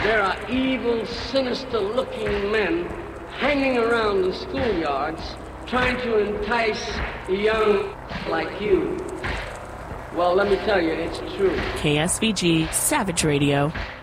there are evil, sinister-looking men hanging around the schoolyards trying to entice young like you. Well, let me tell you, it's true. KSVG Savage Radio.